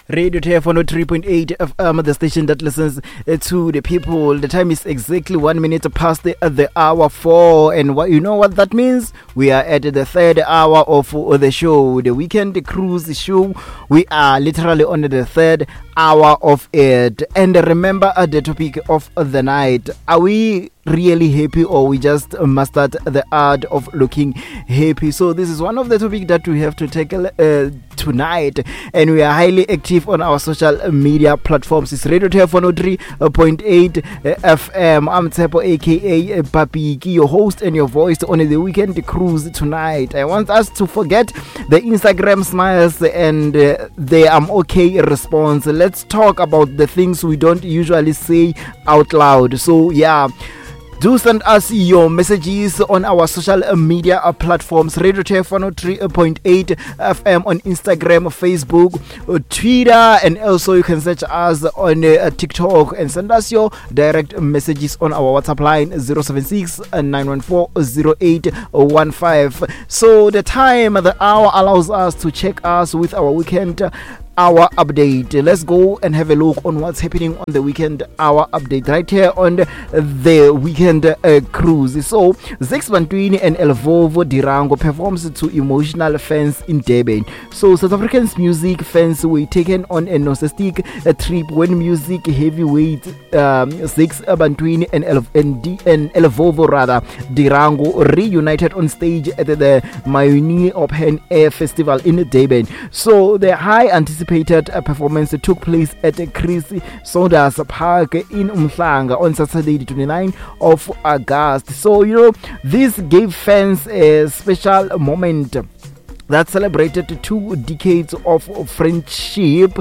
Radio TF 103.8 FM, the station that listens to the people. The time is exactly 1 minute past the hour 4. And what you know what that means? We are at the third hour of the show, the Weekend Cruise show. We are literally on the third hour of it. And remember the topic of the night. Are we really happy, or we just mastered the art of looking happy? So this is one of the topics that we have to tackle tonight, and we are highly active on our social media platforms. It's Radio TF 103.8 FM. I'm Tsepo aka Papiki, your host and your voice on the Weekend Cruise tonight. I want us to forget the Instagram smiles and the I'm okay response. Let's talk about the things we don't usually say out loud. So yeah, do send us your messages on our social media platforms. Radio TF 103.8 FM on Instagram, Facebook, Twitter, and also you can search us on TikTok and send us your direct messages on our WhatsApp line 076 914 0815. So the time, the hour allows us to check us with our weekend hour update. Let's go and have a look on what's happening on the weekend hour update right here on the Weekend Cruise. So Zakes Bantwini and Elvovo Dirango performs to emotional fans in Durban. So South Africans music fans were taken on a nostalgic trip when music heavyweight Zakes Bantwini and Elvovo rather Dirango reunited on stage at the Mayuni Open Air Festival in Durban. So the high anticipated performance took place at Chris Saunders Park in Umhlanga on Saturday the 29th of August. So you know, this gave fans a special moment that celebrated 2 decades of friendship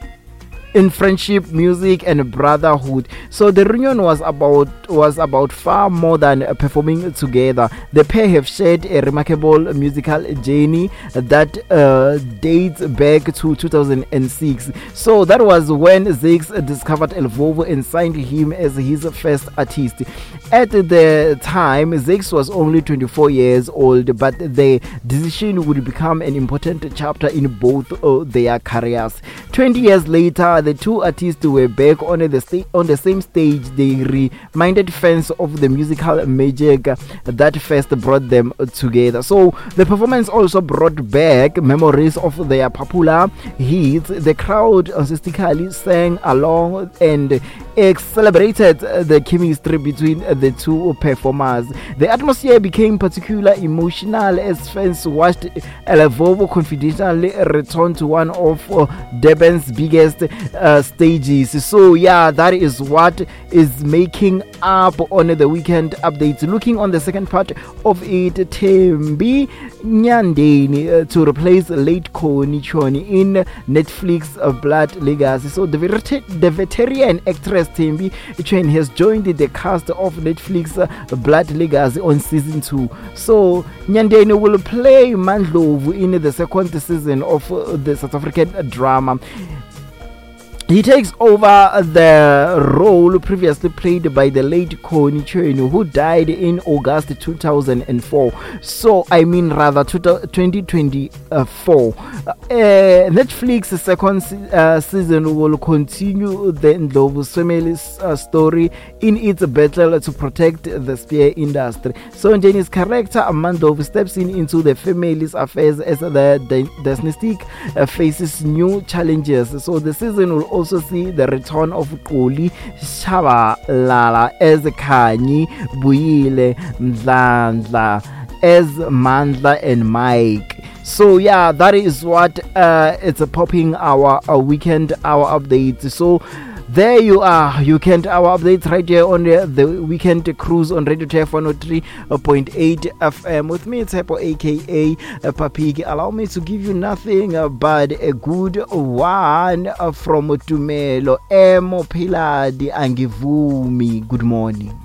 music and brotherhood. So the reunion was about far more than performing together. The pair have shared a remarkable musical journey that dates back to 2006. So that was when Zakes discovered Elvovo and signed him as his first artist. At the time, Zakes was only 24 years old, but the decision would become an important chapter in both their careers. 20 years later, the two artists were back on the same stage. They reminded fans of the musical magic that first brought them together. So the performance also brought back memories of their popular hits. The crowd enthusiastically sang along and celebrated the chemistry between the two performers. The atmosphere became particularly emotional as fans watched Elvovo confidentially return to one of Durban's biggest stages. So yeah, that is what is making up on the weekend updates. Looking on the second part of it, Thembi Nyandeni to replace late Connie Choni in Netflix Blood Legacy. So the veteran actress Thembi Choni has joined the cast of Netflix Blood Legacy on season 2. So Nyandeni will play Mandlovu in the second season of the South African drama. He takes over the role previously played by the late Connie Choni, who died in August 2004. So, 2024. Netflix's second season will continue the Ndlovu family's story in its battle to protect the spear industry. So, Jenny's character, Mandlovu, steps into the family's affairs as the dynastic faces new challenges. So, the season will also see the return of Koli Shabalala as Khanyi, Buyile Mdlandla as Mandla and Mike. So yeah, that is what it's popping our weekend hour updates. So there you are, weekend hour updates right here on the Weekend Cruise on Radio TF 103.8 FM with me, Tsepo aka Papiki. Allow me to give you nothing but a good one from Tumelo Emo Piladi Angivumi. Good morning.